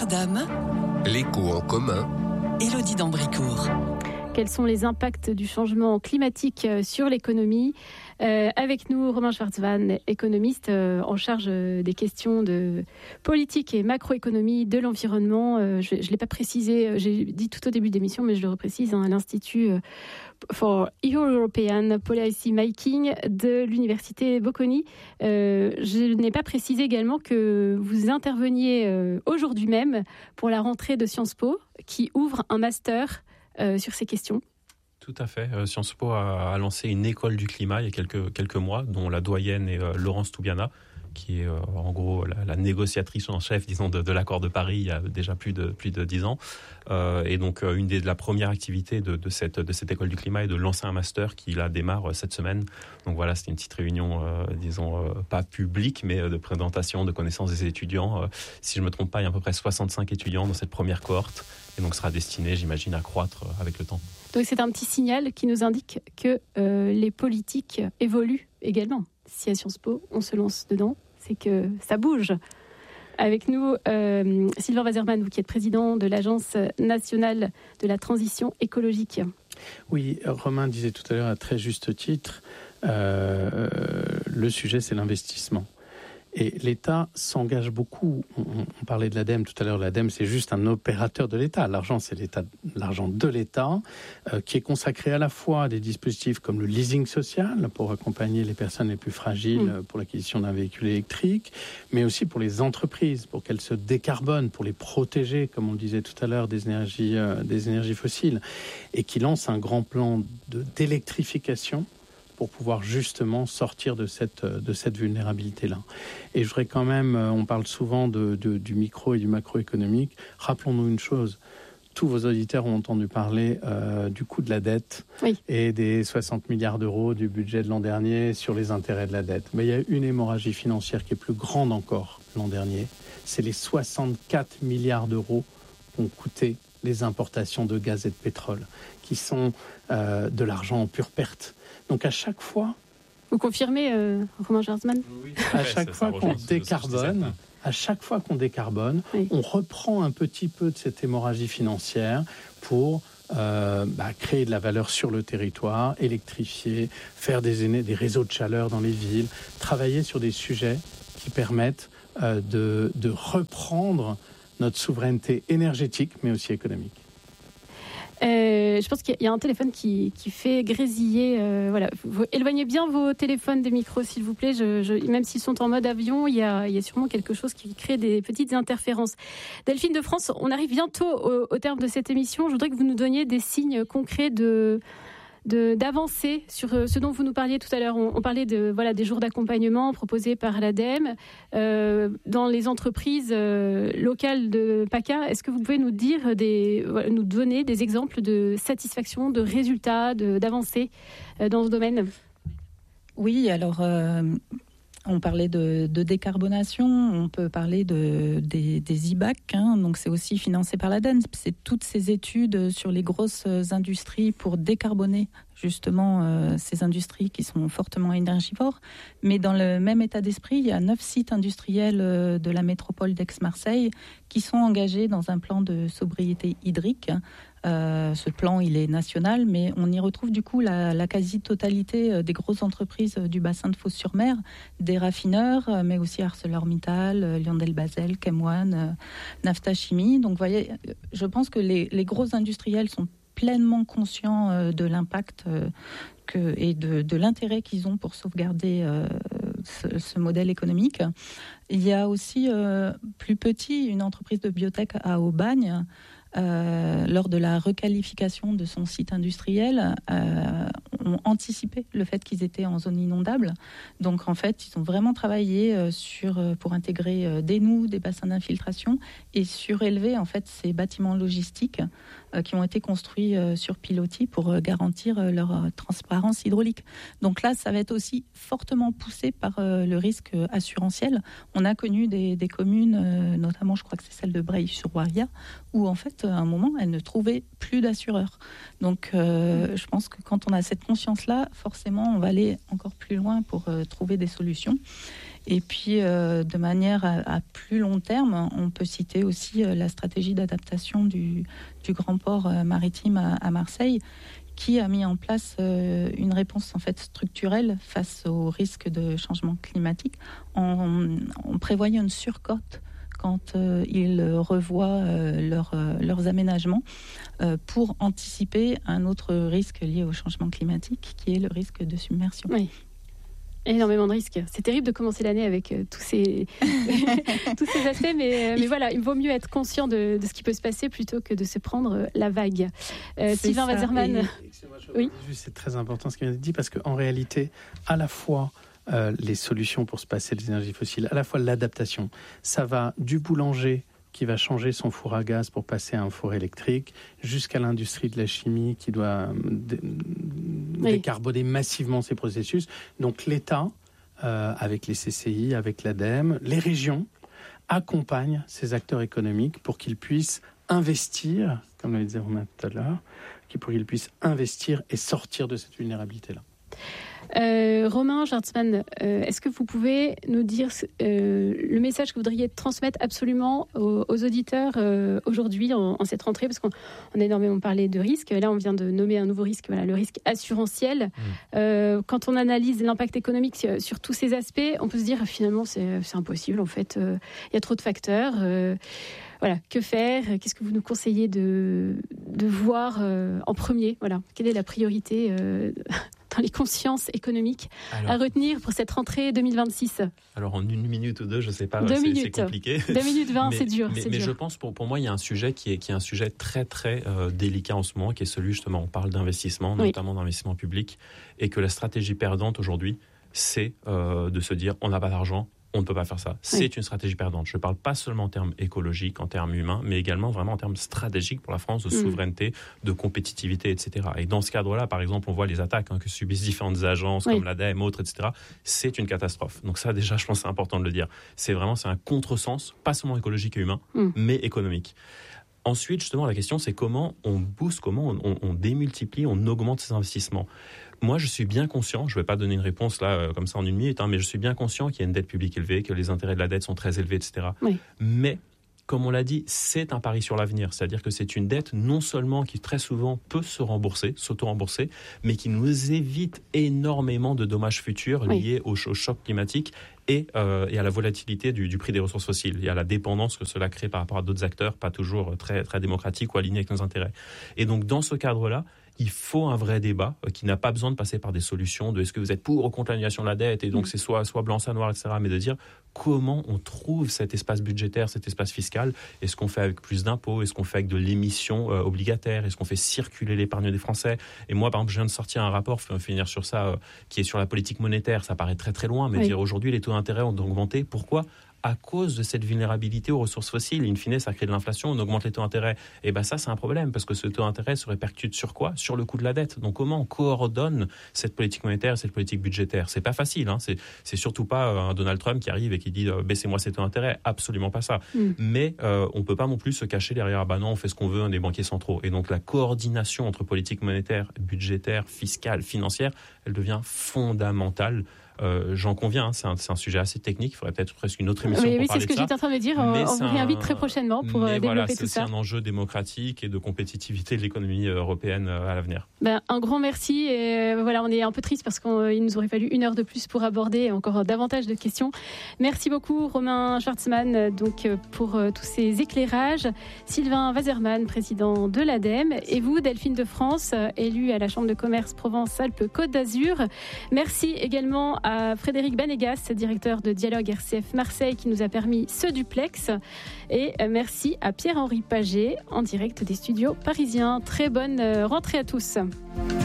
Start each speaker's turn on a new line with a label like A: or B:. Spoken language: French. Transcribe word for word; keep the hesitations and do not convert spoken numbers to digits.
A: Notre-Dame.
B: L'écho en commun.
A: Élodie d'Ambricourt.
C: Quels sont les impacts du changement climatique sur l'économie ? Euh, avec nous, Romain Schwartzmann, économiste euh, en charge des questions de politique et macroéconomie de l'environnement. Euh, je ne l'ai pas précisé, j'ai dit tout au début de l'émission, mais je le reprécise, hein, à l'Institut for European Policy Making de l'Université Bocconi. Euh, je n'ai pas précisé également que vous interveniez euh, aujourd'hui même pour la rentrée de Sciences Po, qui ouvre un master euh, sur ces questions.
D: Tout à fait. Euh, Sciences Po a, a lancé une école du climat il y a quelques, quelques mois, dont la doyenne est euh, Laurence Toubiana, qui est euh, en gros la, la négociatrice en chef, disons, de, de l'accord de Paris il y a déjà plus de plus de dix ans. Euh, et donc euh, une des de la première activité de, de cette de cette école du climat est de lancer un master qui là démarre euh, cette semaine. Donc voilà, c'était une petite réunion, euh, disons euh, pas publique, mais euh, de présentation de connaissances des étudiants. Euh, si je me trompe pas, il y a à peu près soixante-cinq étudiants dans cette première cohorte, et donc sera destiné, j'imagine, à croître euh, avec le temps.
C: Donc c'est un petit signal qui nous indique que euh, les politiques évoluent également. Si à Sciences Po on se lance dedans, c'est que ça bouge. Avec nous, euh, Sylvain Waserman, vous qui êtes président de l'Agence nationale de la transition écologique.
E: Oui, Romain disait tout à l'heure à très juste titre, euh, le sujet c'est l'investissement. Et l'État s'engage beaucoup. On, on parlait de l'ADEME tout à l'heure. L'ADEME, c'est juste un opérateur de l'État. L'argent, c'est l'État, l'argent de l'État, euh, qui est consacré à la fois à des dispositifs comme le leasing social, pour accompagner les personnes les plus fragiles mmh. pour l'acquisition d'un véhicule électrique, mais aussi pour les entreprises, pour qu'elles se décarbonent, pour les protéger, comme on le disait tout à l'heure, des énergies, euh, des énergies fossiles, et qui lance un grand plan de, d'électrification pour pouvoir justement sortir de cette, de cette vulnérabilité-là. Et je voudrais quand même, on parle souvent de, de, du micro et du macroéconomique, rappelons-nous une chose, tous vos auditeurs ont entendu parler euh, du coût de la dette oui. et des soixante milliards d'euros du budget de l'an dernier sur les intérêts de la dette. Mais il y a une hémorragie financière qui est plus grande encore l'an dernier, c'est les soixante-quatre milliards d'euros qu'ont coûté les importations de gaz et de pétrole, qui sont euh, de l'argent en pure perte. Donc à chaque fois...
C: Vous confirmez, euh, Romain Schwartzmann ?
D: Oui,
E: à chaque fois qu'on décarbone, à chaque fois qu'on décarbone, oui. on reprend un petit peu de cette hémorragie financière pour euh, bah, créer de la valeur sur le territoire, électrifier, faire des, des réseaux de chaleur dans les villes, travailler sur des sujets qui permettent euh, de, de reprendre notre souveraineté énergétique, mais aussi économique.
C: Euh, je pense qu'il y a un téléphone qui, qui fait grésiller. Euh, voilà. Vous éloignez bien vos téléphones des micros, s'il vous plaît. Je, je, même s'ils sont en mode avion, il y, a, il y a sûrement quelque chose qui crée des petites interférences. Delphine de France, on arrive bientôt au, au terme de cette émission. Je voudrais que vous nous donniez des signes concrets de... De, d'avancer sur ce dont vous nous parliez tout à l'heure. On, on parlait de, voilà, des jours d'accompagnement proposés par l'ADEME. Euh, dans les entreprises euh, locales de PACA, est-ce que vous pouvez nous dire, des, voilà, nous donner des exemples de satisfaction, de résultats, de, d'avancées euh, dans ce domaine ?
F: Oui, alors... Euh... On parlait de, de décarbonation, on peut parler de, des, des I B A C, hein, donc c'est aussi financé par l'ADEME. C'est toutes ces études sur les grosses industries pour décarboner justement euh, ces industries qui sont fortement énergivores. Mais dans le même état d'esprit, il y a neuf sites industriels euh, de la métropole d'Aix-Marseille qui sont engagés dans un plan de sobriété hydrique. Euh, ce plan, il est national, mais on y retrouve du coup la, la quasi-totalité des grosses entreprises du bassin de Fos-sur-Mer, des raffineurs, mais aussi ArcelorMittal, LyondellBasell, Chem One, Nafta Chimie. Donc, vous voyez, je pense que les, les gros industriels sont pleinement conscients de l'impact que, et de, de l'intérêt qu'ils ont pour sauvegarder euh, ce, ce modèle économique. Il y a aussi, euh, plus petit, une entreprise de biotech à Aubagne. Euh, lors de la requalification de son site industriel, euh, ont anticipé le fait qu'ils étaient en zone inondable. Donc en fait, ils ont vraiment travaillé euh, sur, euh, pour intégrer euh, des noues, des bassins d'infiltration et surélever en fait ces bâtiments logistiques euh, qui ont été construits euh, sur pilotis pour euh, garantir euh, leur euh, transparence hydraulique. Donc là, ça va être aussi fortement poussé par euh, le risque euh, assurantiel. On a connu des, des communes, euh, notamment je crois que c'est celle de Breil-sur-Oiria, où en fait à un moment, elle ne trouvait plus d'assureurs. Donc, euh, je pense que quand on a cette conscience-là, forcément, on va aller encore plus loin pour euh, trouver des solutions. Et puis, euh, de manière à, à plus long terme, on peut citer aussi euh, la stratégie d'adaptation du, du grand port euh, maritime à, à Marseille, qui a mis en place euh, une réponse en fait structurelle face au risque de changement climatique, en, en prévoyant une surcote quand euh, ils revoient euh, leur, euh, leurs aménagements euh, pour anticiper un autre risque lié au changement climatique, qui est le risque de submersion.
C: Oui. Énormément de risques. C'est terrible de commencer l'année avec euh, tous ces tous ces aspects, mais, euh, mais voilà, il vaut mieux être conscient de, de ce qui peut se passer plutôt que de se prendre euh, la vague. Euh, Sylvain Waserman. Et...
E: Oui. C'est très important ce qui vient d'être dit, parce qu'en réalité, à la fois euh, les solutions pour se passer des énergies fossiles, à la fois l'adaptation, ça va du boulanger qui va changer son four à gaz pour passer à un four électrique, jusqu'à l'industrie de la chimie qui doit dé- oui. décarboner massivement ses processus. Donc l'État, euh, avec les C C I, avec l'ADEME, les régions, accompagnent ces acteurs économiques pour qu'ils puissent investir, comme le disait Romain tout à l'heure, pour qu'ils puissent investir et sortir de cette vulnérabilité-là.
C: Euh, Romain Schwartzman, euh, est-ce que vous pouvez nous dire euh, le message que vous voudriez transmettre absolument aux, aux auditeurs euh, aujourd'hui en, en cette rentrée, parce qu'on on a énormément parlé de risques. Là, on vient de nommer un nouveau risque, voilà, le risque assurantiel. Mmh. Euh, quand on analyse l'impact économique sur, sur tous ces aspects, on peut se dire finalement c'est, c'est impossible. En fait, il euh, y a trop de facteurs. Euh, Voilà, que faire ? Qu'est-ce que vous nous conseillez de, de voir euh, en premier ? Voilà, quelle est la priorité euh, dans les consciences économiques alors, à retenir pour cette rentrée deux mille vingt-six ?
D: Alors en une minute ou deux, je ne sais pas,
C: deux
D: c'est,
C: minutes.
D: c'est compliqué.
C: Deux minutes vingt,
D: mais,
C: c'est dur.
D: Mais,
C: c'est
D: mais
C: dur.
D: je pense, pour, pour moi, il y a un sujet qui est, qui est un sujet très très euh, délicat en ce moment, qui est celui justement, on parle d'investissement,
C: oui.
D: notamment d'investissement public, et que la stratégie perdante aujourd'hui, c'est euh, de se dire on n'a pas d'argent, on ne peut pas faire ça. C'est oui. une stratégie perdante. Je ne parle pas seulement en termes écologiques, en termes humains, mais également vraiment en termes stratégiques pour la France, de souveraineté, mmh. de compétitivité, et cetera. Et dans ce cadre-là, par exemple, on voit les attaques hein, que subissent différentes agences oui. comme l'ADEME, autres, et cetera. C'est une catastrophe. Donc ça, déjà, je pense que c'est important de le dire. C'est vraiment c'est un contresens, pas seulement écologique et humain, mmh. mais économique. Ensuite, justement, la question, c'est comment on booste, comment on, on, on démultiplie, on augmente ces investissements. Moi, je suis bien conscient, je ne vais pas donner une réponse là, euh, comme ça en une minute, hein, mais je suis bien conscient qu'il y a une dette publique élevée, que les intérêts de la dette sont très élevés, et cetera. Oui. Mais, comme on l'a dit, c'est un pari sur l'avenir. C'est-à-dire que c'est une dette non seulement qui très souvent peut se rembourser, s'auto-rembourser, mais qui nous évite énormément de dommages futurs liés oui. au, au choc climatique et, euh, et à la volatilité du, du prix des ressources fossiles et à la dépendance que cela crée par rapport à d'autres acteurs, pas toujours très, très démocratiques ou alignés avec nos intérêts. Et donc, dans ce cadre-là, il faut un vrai débat euh, qui n'a pas besoin de passer par des solutions de est-ce que vous êtes pour ou contre l'annulation de la dette et donc mmh. c'est soit, soit blanc, soit noir, et cetera. Mais de dire comment on trouve cet espace budgétaire, cet espace fiscal. Est-ce qu'on fait avec plus d'impôts ? Est-ce qu'on fait avec de l'émission euh, obligataire ? Est-ce qu'on fait circuler l'épargne des Français ? Et moi, par exemple, je viens de sortir un rapport, je vais finir sur ça, euh, qui est sur la politique monétaire. Ça paraît très très loin, mais oui. dire aujourd'hui les taux d'intérêt ont augmenté. Pourquoi ? À cause de cette vulnérabilité aux ressources fossiles. In fine, ça crée de l'inflation, on augmente les taux d'intérêt. Et bien ça, c'est un problème, parce que ce taux d'intérêt se répercute sur quoi ? Sur le coût de la dette. Donc comment on coordonne cette politique monétaire et cette politique budgétaire ? C'est pas facile, hein. c'est, c'est surtout pas un Donald Trump qui arrive et qui dit euh, « baissez-moi ces taux d'intérêt », absolument pas ça. Mm. Mais euh, on peut pas non plus se cacher derrière « bah non, on fait ce qu'on veut, on est banquiers centraux ». Et donc la coordination entre politique monétaire, budgétaire, fiscale, financière, elle devient fondamentale. Euh, j'en conviens, hein, c'est, un, c'est un sujet assez technique. Il faudrait peut-être presque une autre émission
C: oui,
E: pour
C: oui,
E: parler de ça.
C: Oui, c'est ce que j'étais en train de dire. On, on vous réinvite très prochainement pour
D: mais
C: développer
D: voilà,
C: tout ça.
D: C'est aussi un enjeu démocratique et de compétitivité de l'économie européenne à l'avenir.
C: Ben, un grand merci. Et voilà, on est un peu triste parce qu'il nous aurait fallu une heure de plus pour aborder encore davantage de questions. Merci beaucoup, Romain Schwartzman, donc, pour euh, tous ces éclairages. Sylvain Waserman, président de l'ADEME. Et vous, Delphine de France, élue à la Chambre de commerce Provence-Alpes-Côte d'Azur. Merci également à Frédéric Banegas, directeur de Dialogue R C F Marseille, qui nous a permis ce duplex. Et merci à Pierre-Henri Paget, en direct des studios parisiens. Très bonne rentrée à tous.